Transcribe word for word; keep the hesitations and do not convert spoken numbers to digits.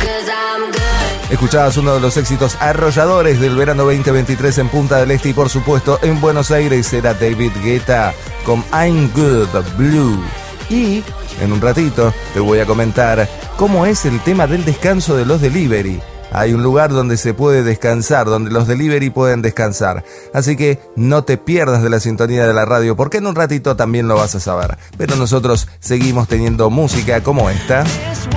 Escuchabas uno de los éxitos arrolladores del verano veinte veintitrés en Punta del Este y por supuesto en Buenos Aires era David Guetta con I'm Good Blue. Y en un ratito te voy a comentar cómo es el tema del descanso de los delivery. Hay un lugar donde se puede descansar, donde los delivery pueden descansar. Así que no te pierdas de la sintonía de la radio, porque en un ratito también lo vas a saber. Pero nosotros seguimos teniendo música como esta.